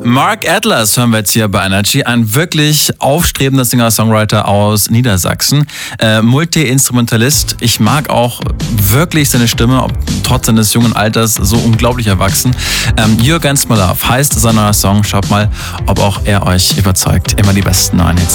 Mark Atlas hören wir jetzt hier bei Energy, ein wirklich aufstrebender Singer-Songwriter aus Niedersachsen, Multi-Instrumentalist. Ich mag auch wirklich seine Stimme, trotz seines jungen Alters so unglaublich erwachsen. You're Against My Love heißt seiner Song. Schaut mal, ob auch er euch überzeugt. Immer die besten neuen Hits.